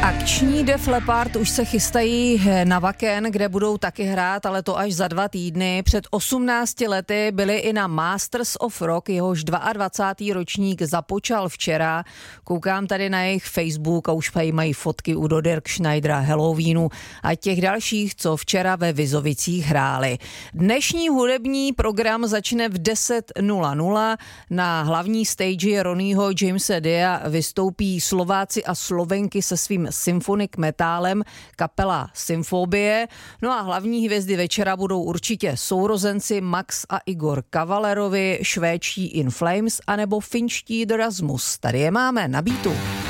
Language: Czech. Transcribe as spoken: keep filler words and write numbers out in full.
Akční Def Leppard už se chystají na Wacken, kde budou taky hrát, ale to až za dva týdny. Před osmnácti lety byli i na Masters of Rock, jehož dvacátý druhý ročník započal včera. Koukám tady na jejich Facebook a už mají fotky u do Dirk Schneidera, Halloweenu a těch dalších, co včera ve Vizovicích hráli. Dnešní hudební program začne v deset nula nula. Na hlavní stage Ronnieho Jamesa Dia vystoupí Slováci a Slovenky se svým symphonic metálem, kapela Symfobie. No a hlavní hvězdy večera budou určitě sourozenci Max a Igor Kavalerovi, švédští In Flames anebo finští The Rasmus. Tady je máme na beatu.